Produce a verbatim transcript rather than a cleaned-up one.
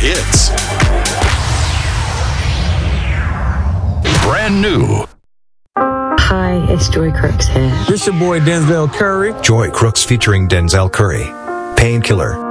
hits. Brand new. Hi, it's Joy Crooks here. This your boy Denzel Curry. Joy Crooks featuring Denzel Curry. Painkiller.